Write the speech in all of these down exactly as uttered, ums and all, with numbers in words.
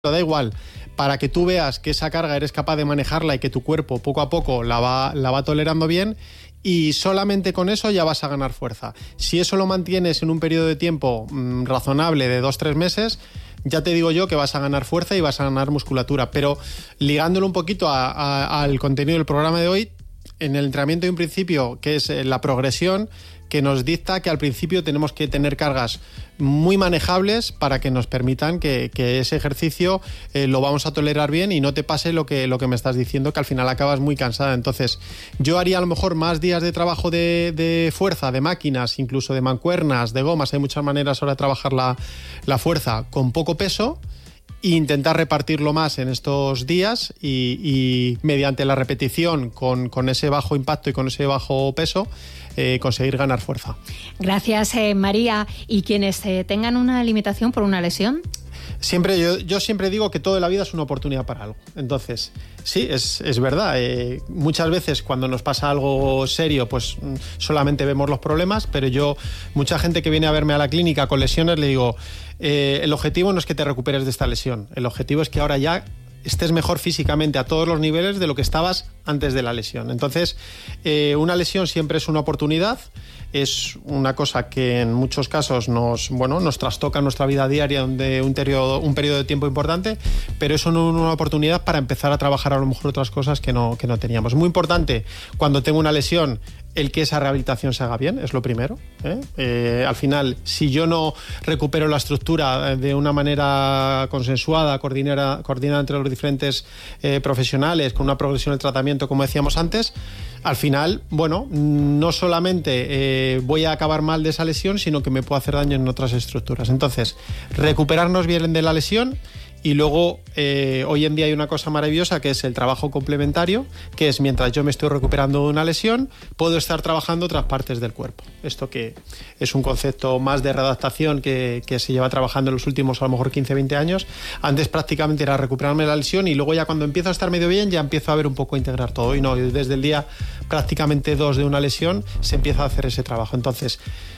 da igual, para que tú veas que esa carga eres capaz de manejarla y que tu cuerpo poco a poco la va, la va tolerando bien, y solamente con eso ya vas a ganar fuerza. Si eso lo mantienes en un periodo de tiempo mmm, razonable de dos a tres meses, ya te digo yo que vas a ganar fuerza y vas a ganar musculatura. Pero ligándolo un poquito a, a, al contenido del programa de hoy, en el entrenamiento hay un principio que es la progresión, que nos dicta que al principio tenemos que tener cargas muy manejables para que nos permitan que, que ese ejercicio eh, lo vamos a tolerar bien y no te pase lo que, lo que me estás diciendo, que al final acabas muy cansada. Entonces, yo haría a lo mejor más días de trabajo de, de fuerza, de máquinas, incluso de mancuernas, de gomas. Hay muchas maneras ahora de trabajar la, la fuerza con poco peso, e intentar repartirlo más en estos días y, y mediante la repetición con, con ese bajo impacto y con ese bajo peso, eh, conseguir ganar fuerza. Gracias, eh, María. ¿Y quienes eh, tengan una limitación por una lesión? Siempre, yo, yo siempre digo que toda la vida es una oportunidad para algo. Entonces, sí, es, es verdad. Eh, muchas veces cuando nos pasa algo serio, pues solamente vemos los problemas, pero yo, mucha gente que viene a verme a la clínica con lesiones, le digo, eh, el objetivo no es que te recuperes de esta lesión, el objetivo es que ahora ya estés mejor físicamente a todos los niveles de lo que estabas antes de la lesión. Entonces, eh, una lesión siempre es una oportunidad, es una cosa que en muchos casos nos, bueno, nos trastoca nuestra vida diaria de un periodo, un periodo de tiempo importante, pero es una oportunidad para empezar a trabajar a lo mejor otras cosas que no, que no teníamos. Muy importante, cuando tengo una lesión, el que esa rehabilitación se haga bien, es lo primero, ¿eh? Eh, al final, si yo no recupero la estructura de una manera consensuada, coordinada, coordinada entre los diferentes eh, profesionales, con una progresión del tratamiento, como decíamos antes, al final, bueno, no solamente eh, voy a acabar mal de esa lesión, sino que me puedo hacer daño en otras estructuras. Entonces, recuperarnos bien de la lesión. Y luego, eh, hoy en día hay una cosa maravillosa que es el trabajo complementario, que es mientras yo me estoy recuperando de una lesión, puedo estar trabajando otras partes del cuerpo. Esto que es un concepto más de readaptación que, que se lleva trabajando en los últimos a lo mejor quince, veinte años. Antes prácticamente era recuperarme la lesión y luego ya cuando empiezo a estar medio bien ya empiezo a ver un poco a integrar todo. Y no, desde el día prácticamente dos de una lesión se empieza a hacer ese trabajo. Entonces,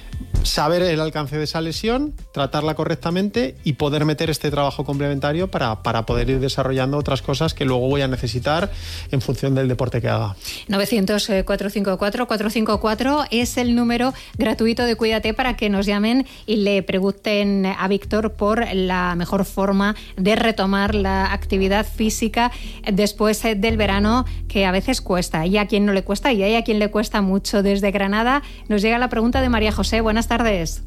saber el alcance de esa lesión, tratarla correctamente y poder meter este trabajo complementario para, para poder ir desarrollando otras cosas que luego voy a necesitar en función del deporte que haga. novecientos, cuatrocientos cincuenta y cuatro, cuatrocientos cincuenta y cuatro es el número gratuito de Cuídate para que nos llamen y le pregunten a Víctor por la mejor forma de retomar la actividad física después del verano, que a veces cuesta. Hay a quien no le cuesta y hay a quien le cuesta mucho. Desde Granada nos llega la pregunta de María José. Buenas tardes.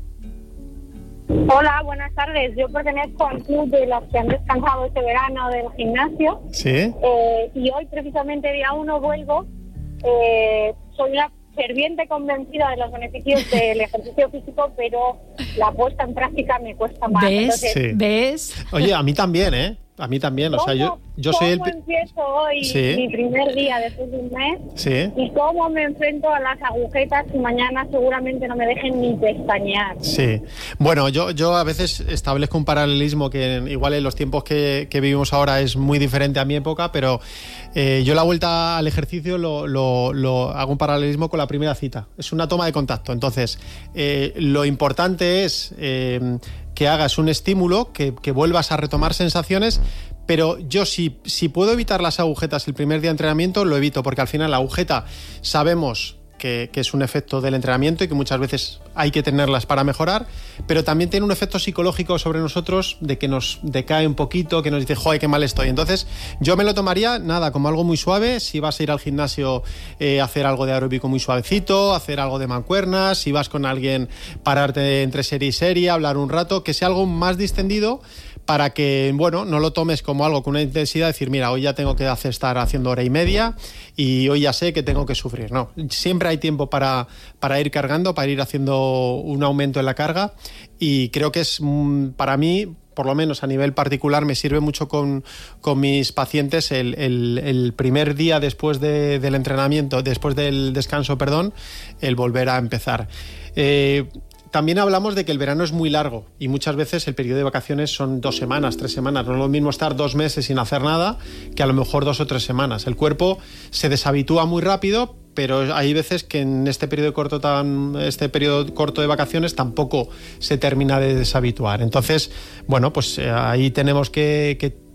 Hola, buenas tardes. Yo pertenezco al club de los que han descansado este verano del gimnasio. Sí. Eh, y hoy, precisamente, día uno, vuelvo. Eh, soy una ferviente convencida de los beneficios del ejercicio físico, pero la puesta en práctica me cuesta más. ¿Ves? Entonces, Sí. ¿Ves? Oye, a mí también, ¿eh? A mí también, o sea, yo, yo soy el... ¿Cómo empiezo hoy Sí. mi primer día después de un mes? Sí. ¿Y cómo me enfrento a las agujetas que mañana seguramente no me dejen ni pestañear? Sí. Bueno, yo, yo a veces establezco un paralelismo que igual en los tiempos que, que vivimos ahora es muy diferente a mi época, pero eh, yo la vuelta al ejercicio lo, lo, lo hago un paralelismo con la primera cita. Es una toma de contacto. Entonces, eh, lo importante es eh, que hagas un estímulo, que, que vuelvas a retomar sensaciones, pero yo si, si puedo evitar las agujetas el primer día de entrenamiento, lo evito, porque al final la agujeta sabemos que, que es un efecto del entrenamiento y que muchas veces hay que tenerlas para mejorar, pero también tiene un efecto psicológico sobre nosotros de que nos decae un poquito, que nos dice, joder, qué mal estoy. Entonces yo me lo tomaría, nada, como algo muy suave. Si vas a ir al gimnasio, eh, hacer algo de aeróbico muy suavecito, hacer algo de mancuernas, si vas con alguien, pararte entre serie y serie, hablar un rato, que sea algo más distendido, para que, bueno, no lo tomes como algo con una intensidad, decir, mira, hoy ya tengo que hacer, estar haciendo hora y media y hoy ya sé que tengo que sufrir. No, siempre hay tiempo para, para ir cargando, para ir haciendo un aumento en la carga, y creo que es, para mí, por lo menos a nivel particular, me sirve mucho con, con mis pacientes el, el, el primer día después de, del entrenamiento, después del descanso, perdón, el volver a empezar. Eh, también hablamos de que el verano es muy largo y muchas veces el periodo de vacaciones son dos semanas, tres semanas. No es lo mismo estar dos meses sin hacer nada que a lo mejor dos o tres semanas. El cuerpo se deshabitúa muy rápido, pero hay veces que en este periodo corto tan este periodo corto de vacaciones tampoco se termina de deshabituar. Entonces, bueno, pues eh, ahí tenemos que, que